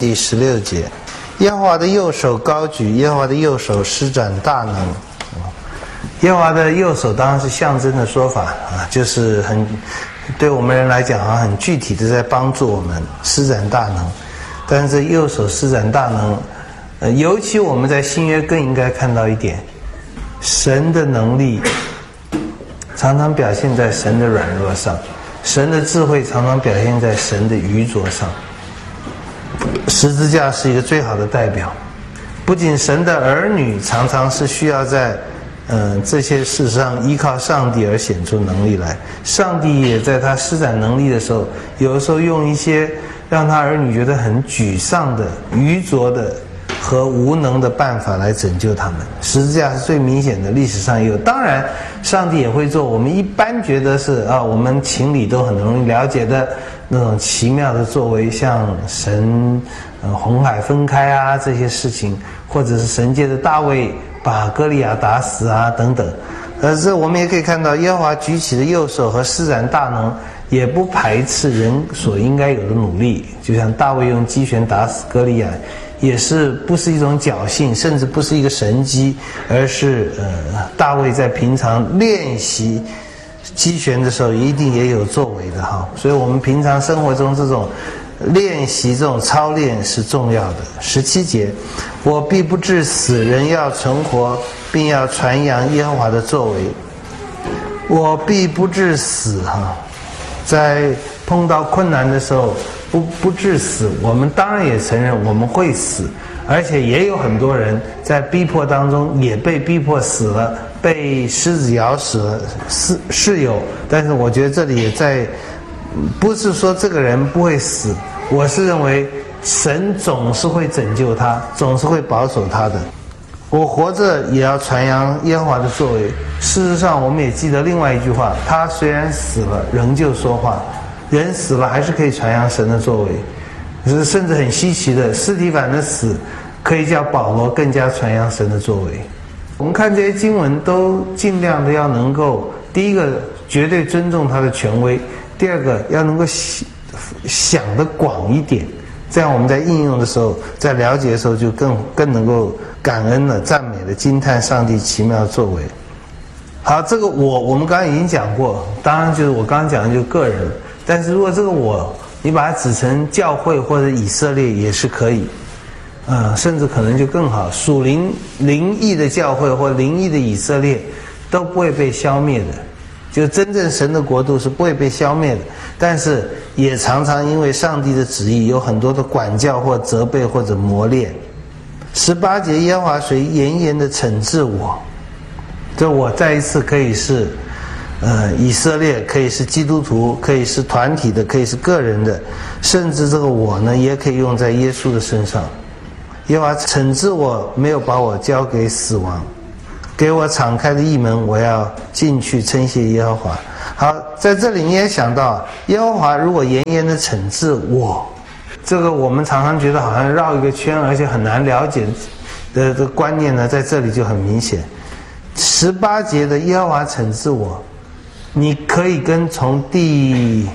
第16节，耶和华的右手高举，耶和华的右手施展大能。耶和华的右手当然是象征的说法啊，就是很对我们人来讲啊，很具体的在帮助我们施展大能。但是右手施展大能，尤其我们在新约更应该看到一点，神的能力常常表现在神的软弱上，神的智慧常常表现在神的愚拙上。十字架是一个最好的代表，不仅神的儿女常常是需要在这些事上依靠上帝而显出能力来，上帝也在他施展能力的时候，有的时候用一些让他儿女觉得很沮丧的、愚拙的和无能的办法来拯救他们。十字架是最明显的，历史上也有。当然上帝也会做我们一般觉得是我们情理都很容易了解的那种奇妙的作为，像神红海分开啊这些事情，或者是神借着大卫把歌利亚打死啊等等。这我们也可以看到耶和华举起的右手和施展大能也不排斥人所应该有的努力，就像大卫用击拳打死歌利亚，也是不是一种侥幸，甚至不是一个神迹，而是大卫在平常练习击拳的时候一定也有作为的哈。所以我们平常生活中这种练习、这种操练是重要的。17节，我必不致死，人要存活，并要传扬耶和华的作为。我必不致死哈，在碰到困难的时候不致死，我们当然也承认我们会死，而且也有很多人在逼迫当中也被逼迫死了，被狮子咬死了，是有。但是我觉得这里也在，不是说这个人不会死，我是认为神总是会拯救他，总是会保守他的。我活着也要传扬耶和华的作为。事实上我们也记得另外一句话，他虽然死了仍旧说话，人死了还是可以传扬神的作为。甚至很稀奇的，司提反的死可以叫保罗更加传扬神的作为。我们看这些经文都尽量的要能够，第一个绝对尊重他的权威，第二个要能够想得广一点，这样我们在应用的时候，在了解的时候就更能够感恩了、赞美了、惊叹上帝奇妙的作为。好，这个我们刚刚已经讲过，当然就是我刚刚讲的就是个人，但是如果这个你把它指成教会或者以色列也是可以，甚至可能就更好。属灵义的教会或灵义的以色列都不会被消灭的，就真正神的国度是不会被消灭的，但是也常常因为上帝的旨意有很多的管教或责备或者磨练。18节，耶和华谁严严的惩治我，这我再一次可以是以色列，可以是基督徒，可以是团体的，可以是个人的，甚至这个我呢也可以用在耶稣的身上。耶和华惩治我，没有把我交给死亡，给我敞开的义门，我要进去称谢耶和华。好，在这里你也想到，耶和华如果严严的惩治我，这个我们常常觉得好像绕一个圈，而且很难了解的观念呢，在这里就很明显。18节的耶和华惩治我，你可以跟从第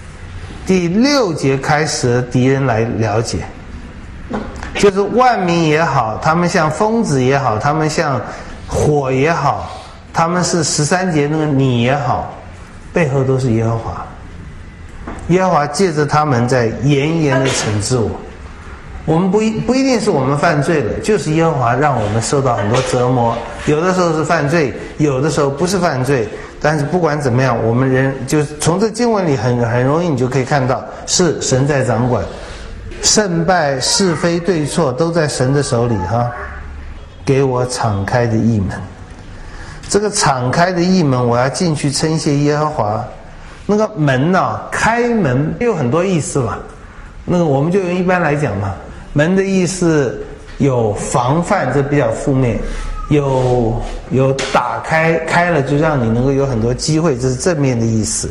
6节开始的敌人来了解，就是万民也好，他们像疯子也好，他们像火也好，他们是13节那个你也好，背后都是耶和华。耶和华借着他们在严严的惩治我。我们不一定是我们犯罪了，就是耶和华让我们受到很多折磨，有的时候是犯罪，有的时候不是犯罪，但是不管怎么样，我们人就是从这经文里很容易你就可以看到，是神在掌管，胜败是非对错都在神的手里哈。给我敞开的义门，这个敞开的义门，我要进去称谢耶和华。那个门开门有很多意思嘛，那个我们就用一般来讲嘛，门的意思有防范，这比较负面，有打开了就让你能够有很多机会，这是正面的意思。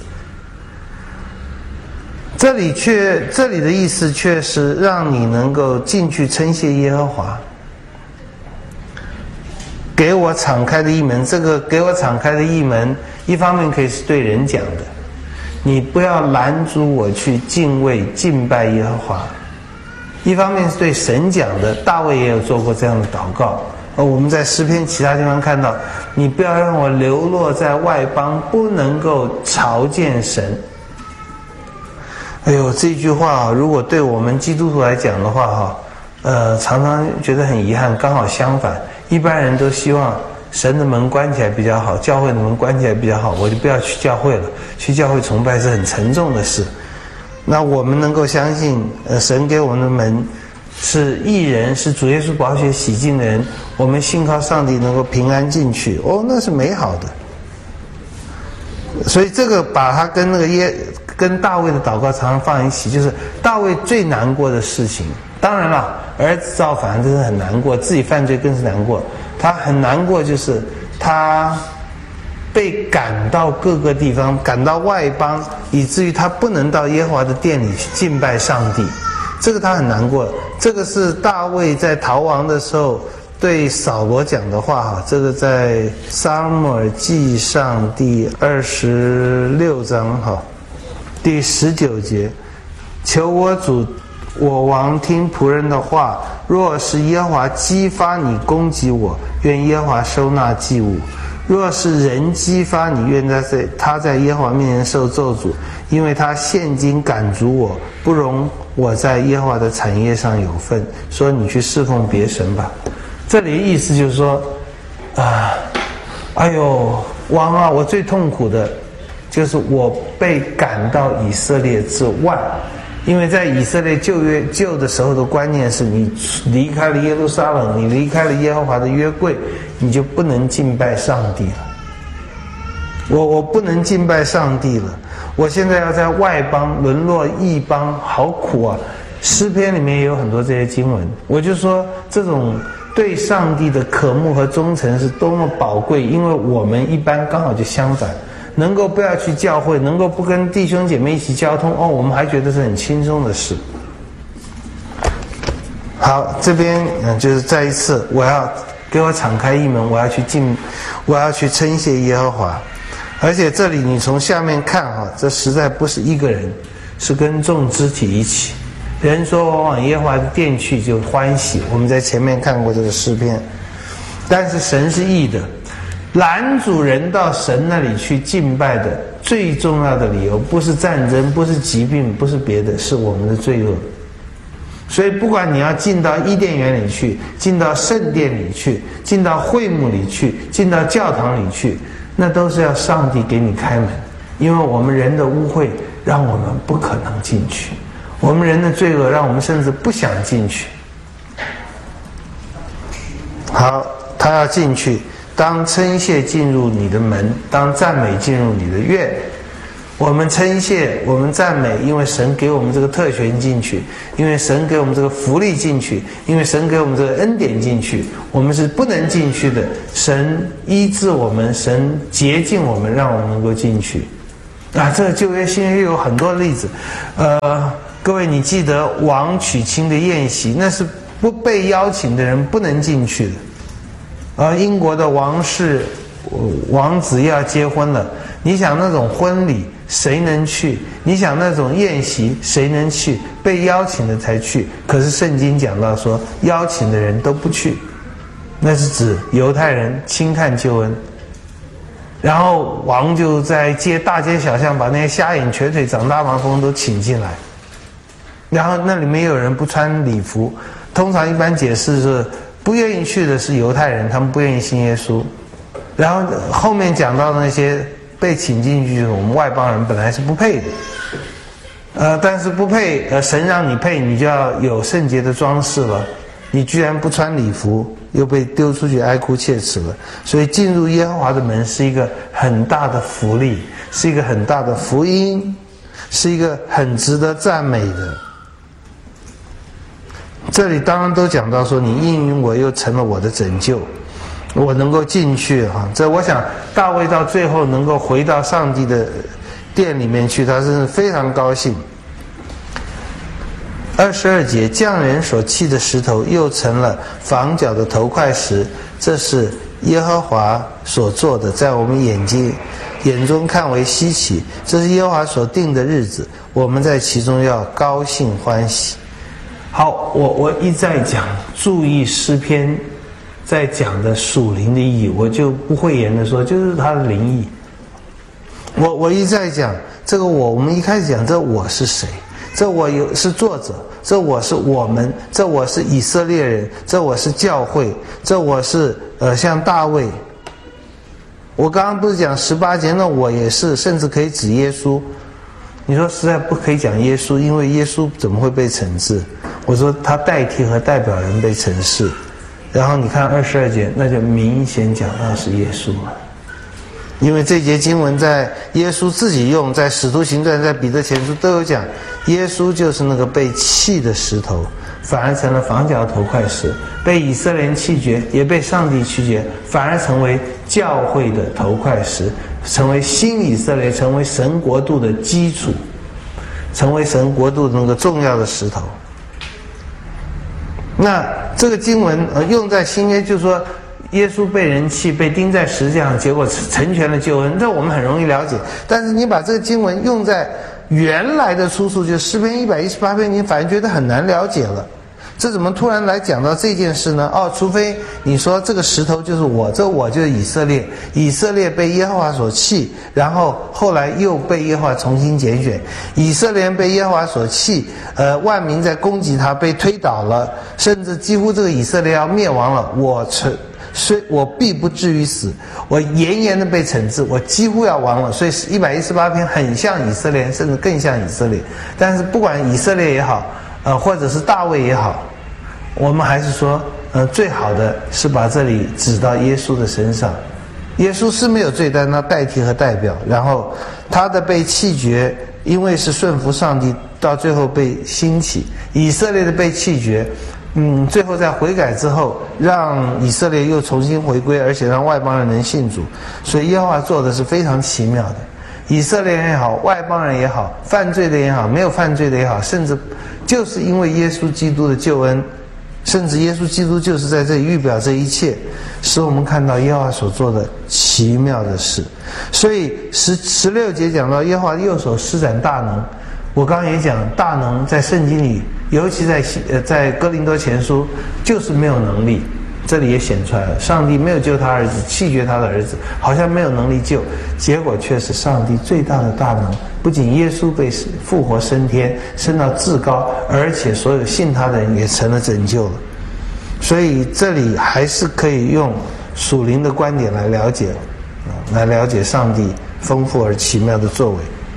这里的意思却是让你能够进去称谢耶和华。给我敞开的义门，这个给我敞开的义门，一方面可以是对人讲的，你不要拦阻我去敬畏敬拜耶和华。 一方面是对神讲的，大卫也有做过这样的祷告。我们在诗篇其他地方看到，你不要让我流落在外邦，不能够朝见神。哎呦，这句话如果对我们基督徒来讲的话常常觉得很遗憾。刚好相反，一般人都希望神的门关起来比较好，教会的门关起来比较好，我就不要去教会了。去教会崇拜是很沉重的事。那我们能够相信神给我们的门是义人，是主耶稣宝血洗净的人，我们信靠上帝能够平安进去，那是美好的。所以这个把它跟跟大卫的祷告常常放一起，就是大卫最难过的事情。当然了，儿子造反真是很难过，自己犯罪更是难过。他很难过，就是他被赶到各个地方，赶到外邦，以至于他不能到耶和华的殿里去敬拜上帝。这个他很难过。这个是大卫在逃亡的时候对扫罗讲的话这个在撒母耳记上第26章第19节，求我主我王听仆人的话，若是耶和华激发你攻击我，愿耶和华收纳祭物；若是人激发你，愿他在耶和华面前受咒诅，因为他现今赶逐我，不容我在耶和华的产业上有份，说你去侍奉别神吧。这里的意思就是说哎呦王啊，我最痛苦的就是我被赶到以色列之外。因为在以色列旧的时候的观念是，你离开了耶路撒冷，你离开了耶和华的约柜，你就不能敬拜上帝了。我不能敬拜上帝了，我现在要在外邦沦落异邦，好苦啊！诗篇里面也有很多这些经文。我就说这种对上帝的渴慕和忠诚是多么宝贵，因为我们一般刚好就相反。能够不要去教会，能够不跟弟兄姐妹一起交通我们还觉得是很轻松的事。好，这边就是再一次，我要给我敞开一门，我要去称谢耶和华。而且这里你从下面看这实在不是一个人，是跟众肢体一起。人说我往耶和华的殿去就欢喜，我们在前面看过这个诗篇。但是神是义的，拦阻人到神那里去敬拜的最重要的理由，不是战争，不是疾病，不是别的，是我们的罪恶。所以不管你要进到伊甸园里去，进到圣殿里去，进到会幕里去，进到教堂里去，那都是要上帝给你开门。因为我们人的污秽让我们不可能进去，我们人的罪恶让我们甚至不想进去。好，他要进去，当称谢进入你的门，当赞美进入你的院。我们称谢，我们赞美，因为神给我们这个特权进去，因为神给我们这个福利进去，因为神给我们这个恩典进去，我们是不能进去的。神医治我们，神洁净我们，让我们能够进去。这个旧约新约有很多例子。各位你记得王娶亲的宴席，那是不被邀请的人不能进去的。英国的王室王子要结婚了，你想那种婚礼谁能去？你想那种宴席谁能去？被邀请的才去。可是圣经讲到说，邀请的人都不去，那是指犹太人轻看救恩。然后王就在大街小巷把那些瞎眼瘸腿长大麻风都请进来，然后那里没有人不穿礼服。通常一般解释是不愿意去的是犹太人，他们不愿意信耶稣。然后后面讲到的那些被请进去，我们外邦人本来是不配的，但是不配，神让你配，你就要有圣洁的装饰了。你居然不穿礼服，又被丢出去哀哭切齿了。所以进入耶和华的门是一个很大的福利，是一个很大的福音，是一个很值得赞美的。这里当然都讲到说，你应允我，又成了我的拯救，我能够进去这我想大卫到最后能够回到上帝的殿里面去，他是非常高兴。22节，匠人所砌的石头又成了房角的头块石，这是耶和华所做的，在我们眼中看为稀奇。这是耶和华所定的日子，我们在其中要高兴欢喜。 好，我一再讲，注意诗篇在讲的属灵的意义，我就不讳言的说，就是它的灵意。我一再讲这个我们一开始讲这我是谁，这我是作者，这我是我们，这我是以色列人，这我是教会，这我是像大卫。我刚刚不是讲18节，那我也是，甚至可以指耶稣。你说实在不可以讲耶稣，因为耶稣怎么会被惩治？我说他代替和代表人被惩治。然后你看22节，那就明显讲到是耶稣了。因为这节经文在耶稣自己用，在使徒行传，在彼得前书都有讲，耶稣就是那个被弃的石头，反而成了房角头块石，被以色列人弃绝，也被上帝弃绝，反而成为教会的头块石，成为新以色列，成为神国度的基础，成为神国度的那个重要的石头。那这个经文用在新约，就是说耶稣被人弃，被钉在十字架上，结果成全了救恩，这我们很容易了解。但是你把这个经文用在原来的出处，就是诗篇118篇，你反而觉得很难了解了。这怎么突然来讲到这件事呢？除非你说这个石头就是我，这我就是以色列，以色列被耶和华所弃，然后后来又被耶和华重新拣选，以色列人被耶和华所弃，万民在攻击他，被推倒了，甚至几乎这个以色列要灭亡了。我必不至于死，我严严的被惩治，我几乎要亡了。所以118篇很像以色列，甚至更像以色列。但是不管以色列也好，或者是大卫也好，我们还是说，最好的是把这里指到耶稣的身上。耶稣是没有罪，但他代替和代表，然后他的被弃绝，因为是顺服上帝，到最后被兴起。以色列的被弃绝，最后在悔改之后，让以色列又重新回归，而且让外邦人能信主。所以耶和华做的是非常奇妙的。以色列人也好，外邦人也好，犯罪的也好，没有犯罪的也好，甚至就是因为耶稣基督的救恩，甚至耶稣基督就是在这里预表这一切，使我们看到耶和华所做的奇妙的事。所以16节讲到耶和华的右手施展大能，我刚刚也讲大能在圣经里，尤其在哥林多前书就是没有能力，这里也显出来了，上帝没有救他儿子，弃绝他的儿子，好像没有能力救，结果却是上帝最大的大能。不仅耶稣被复活升天，升到至高，而且所有信他的人也成了拯救了。所以这里还是可以用属灵的观点来了解上帝丰富而奇妙的作为。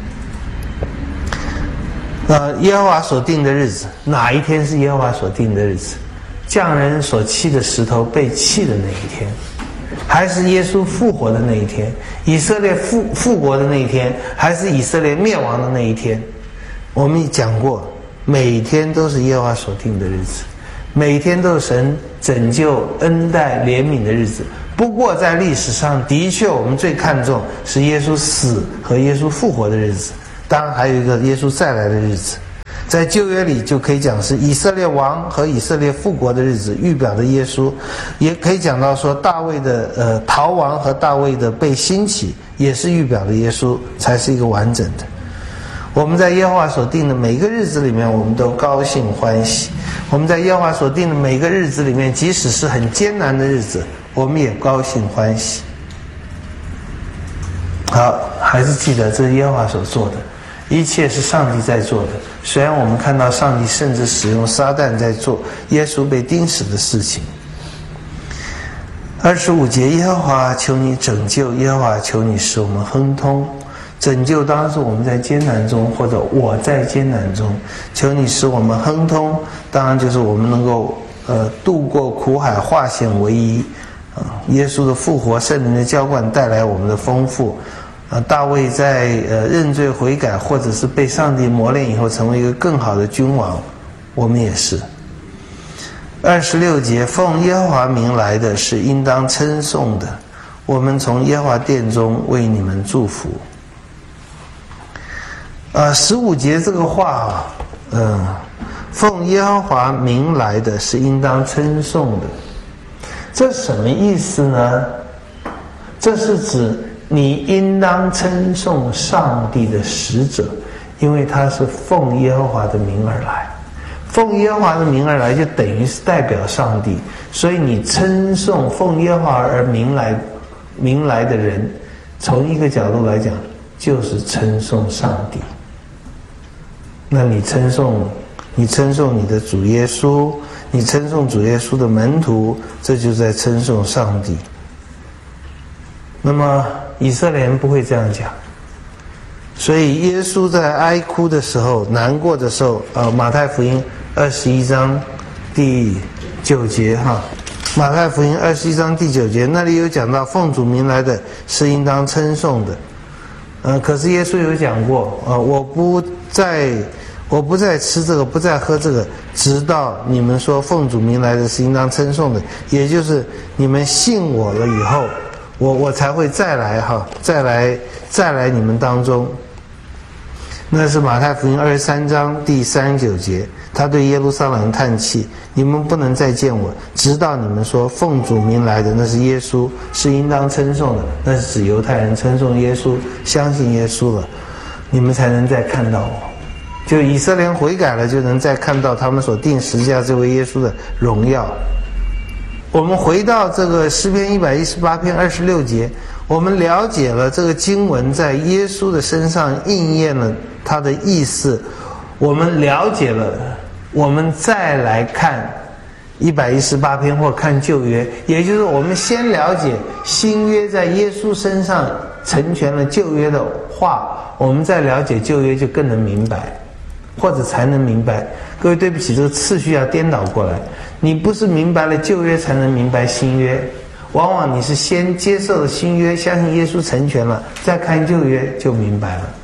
耶和华所定的日子，哪一天是耶和华所定的日子？匠人所弃的石头被弃的那一天，还是耶稣复活的那一天？以色列复国的那一天，还是以色列灭亡的那一天？我们讲过，每天都是耶和华所定的日子，每天都是神拯救、恩待、怜悯的日子。不过在历史上的确我们最看重是耶稣死和耶稣复活的日子，当然还有一个耶稣再来的日子。在旧约里就可以讲是以色列王和以色列复国的日子，预表的耶稣。也可以讲到说大卫的逃亡和大卫的被兴起，也是预表的耶稣，才是一个完整的。我们在耶和华所定的每一个日子里面，我们都高兴欢喜。我们在耶和华所定的每一个日子里面，即使是很艰难的日子，我们也高兴欢喜。好，还是记得这是耶和华所做的，一切是上帝在做的。虽然我们看到上帝甚至使用撒旦在做耶稣被钉死的事情。25节，耶和华求你拯救，耶和华求你使我们亨通。拯救当然是我们在艰难中，或者我在艰难中，求你使我们亨通，当然就是我们能够渡过苦海，化险为夷。耶稣的复活，圣灵的浇灌带来我们的丰富。大卫在认罪悔改，或者是被上帝磨练以后，成为一个更好的君王，我们也是。26节，奉耶和华名来的是应当称颂的，我们从耶和华殿中为你们祝福。15节这个话奉耶和华名来的是应当称颂的，这什么意思呢？这是指你应当称颂上帝的使者，因为他是奉耶和华的名而来。 奉耶和华的名而来，就等于是代表上帝。所以你称颂奉耶和华而名来的人，从一个角度来讲，就是称颂上帝。那你称颂你的主耶稣，你称颂主耶稣的门徒，这就在称颂上帝。那么以色列人不会这样讲，所以耶稣在哀哭的时候、难过的时候，马太福音21章第9节哈，马太福音21章第9节那里有讲到，奉主名来的是应当称颂的。可是耶稣有讲过，我不再吃这个，不再喝这个，直到你们说奉主名来的是应当称颂的，也就是你们信我了以后，我才会再来哈，再来你们当中。那是马太福音23章第39节，他对耶路撒冷叹气，你们不能再见我，直到你们说奉主名来的那是耶稣，是应当称颂的。那是指犹太人称颂耶稣，相信耶稣了，你们才能再看到我。就以色列人悔改了，就能再看到他们所定十字架这位耶稣的荣耀。我们回到这个诗篇118篇26节，我们了解了这个经文在耶稣的身上应验了它的意思，我们了解了，我们再来看118篇或看旧约，也就是我们先了解新约在耶稣身上成全了旧约的话，我们再了解旧约就更能明白，或者才能明白。各位对不起，这个次序要颠倒过来，你不是明白了旧约才能明白新约，往往你是先接受了新约，相信耶稣成全了，再看旧约就明白了。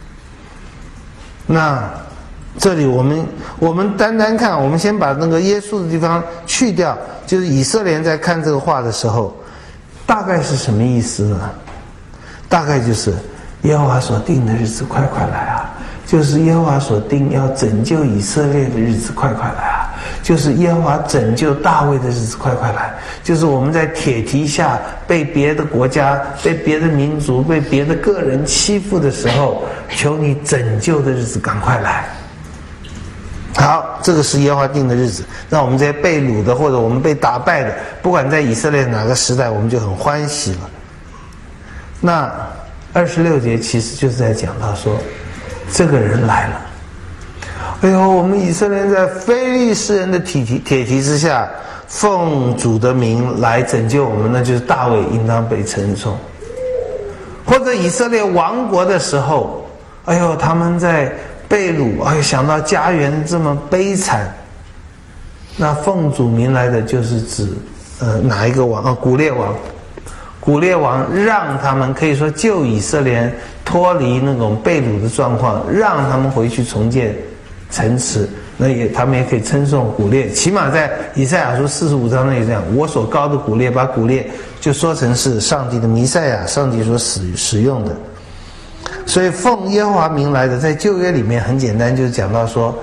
那这里我们单单看，我们先把那个耶稣的地方去掉，就是以色列人在看这个话的时候，大概是什么意思呢？大概就是耶和华所定的日子快快来啊，就是耶和华所定要拯救以色列的日子快快来啊，就是耶和华拯救大卫的日子快快来，就是我们在铁蹄下被别的国家、被别的民族、被别的个人欺负的时候，求你拯救的日子赶快来。好，这个是耶和华定的日子，让我们这些被掳的或者我们被打败的，不管在以色列哪个时代，我们就很欢喜了。那26节其实就是在讲到说，这个人来了，哎呦，我们以色列人在非利士人的铁蹄之下，奉主的名来拯救我们，那就是大卫应当被称颂。或者以色列亡国的时候，哎呦，他们在被掳，哎呦，想到家园这么悲惨，那奉主名来的就是指哪一个王？古列王。古列王让他们可以说救以色列人脱离那种被掳的状况，让他们回去重建城池，那他们也可以称颂古列。起码在以赛亚书45章那里这样，我所膏的古列，把古列就说成是上帝的弥赛亚，上帝所使用的。所以奉耶和华名来的，在旧约里面很简单，就是讲到说